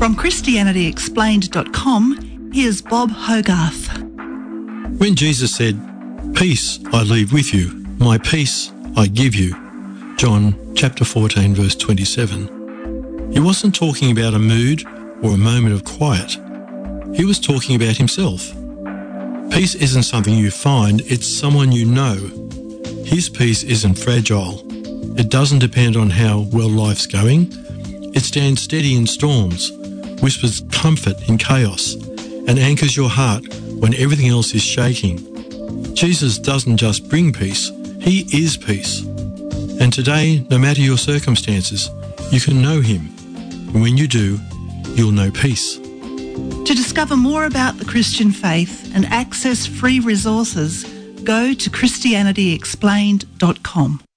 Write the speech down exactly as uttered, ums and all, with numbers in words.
From Christianity Explained dot com, here's Bob Hogarth. When Jesus said, "Peace I leave with you, my peace I give you," John chapter fourteen verse twenty-seven, he wasn't talking about a mood or a moment of quiet. He was talking about himself. Peace isn't something you find, it's someone you know. His peace isn't fragile. It doesn't depend on how well life's going. It stands steady in storms, whispers comfort in chaos, and anchors your heart when everything else is shaking. Jesus doesn't just bring peace, he is peace. And today, no matter your circumstances, you can know him. And when you do, you'll know peace. To discover more about the Christian faith and access free resources, go to Christianity Explained dot com.